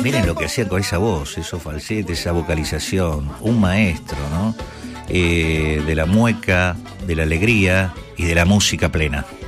Miren lo que hacían con esa voz, esos falsetes, esa vocalización. Un maestro, ¿no? De la mueca, de la alegría y de la música plena.